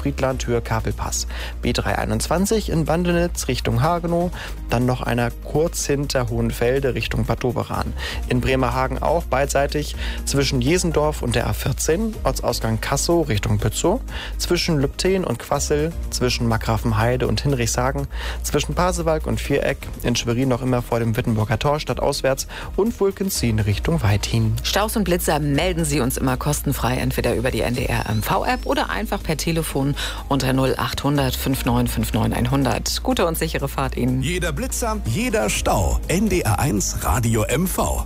Friedland, Höhe Kapelpass. B321 in Bandenitz Richtung Hagenow, dann noch einer kurz hinter Hohenfelde Richtung Bad Doberan. In Bremerhagen auch beidseitig zwischen Jesendorf und der A14, Ortsausgang Kassow Richtung Bützow, zwischen Lübten und Quassel, zwischen Markgrafenheide und Hinrichshagen, zwischen Pasewalk und Viereck, in Schwerin noch immer vor dem Wittenburger Tor stadtauswärts und Wulkenzien Richtung Weithin. Staus und Blitzer melden Sie uns immer kostenfrei, entweder über die NDR MV-App oder einfach per Telefon unter 0800 5959 100. Gute und sichere Fahrt Ihnen. Jeder Blitzer, jeder Stau. NDR1 Radio MV.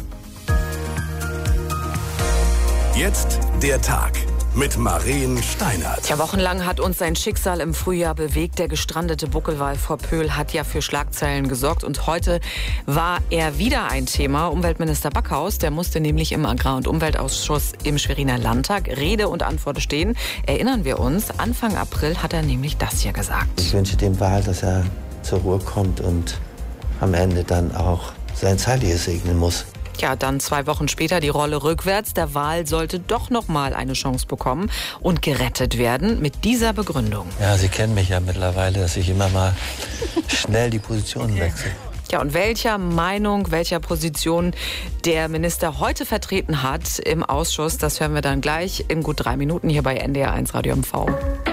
Jetzt der Tag mit Maren Steinert. Ja, wochenlang hat uns sein Schicksal im Frühjahr bewegt. Der gestrandete Buckelwal vor Pöhl hat ja für Schlagzeilen gesorgt. Und heute war er wieder ein Thema. Umweltminister Backhaus, der musste nämlich im Agrar- und Umweltausschuss im Schweriner Landtag Rede und Antwort stehen. Erinnern wir uns, Anfang April hat er nämlich das hier gesagt. Ich wünsche dem Wal, dass er zur Ruhe kommt und am Ende dann auch sein Zeitliches segnen muss. Ja, dann 2 Wochen später die Rolle rückwärts. Der Wal sollte doch noch mal eine Chance bekommen und gerettet werden mit dieser Begründung. Ja, Sie kennen mich ja mittlerweile, dass ich immer mal schnell die Positionen wechsle. Ja, und welcher Meinung, welcher Position der Minister heute vertreten hat im Ausschuss, das hören wir dann gleich in gut 3 Minuten hier bei NDR1 Radio MV.